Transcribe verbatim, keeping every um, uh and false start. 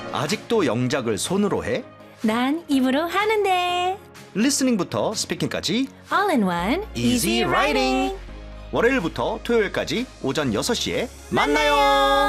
아직도 영작을 손으로 해? 난 입으로 하는데. 리스닝부터 스피킹까지 All in one, Easy Writing. 월요일부터 토요일까지 오전 여섯 시에 만나요.